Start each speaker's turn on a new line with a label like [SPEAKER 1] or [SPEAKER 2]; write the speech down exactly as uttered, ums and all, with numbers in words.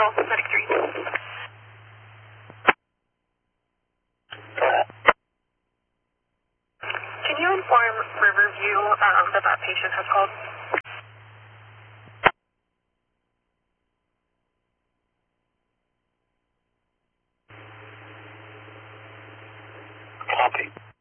[SPEAKER 1] Hospital, Medic three. Can you inform Riverview um, that that patient has called?
[SPEAKER 2] Copy.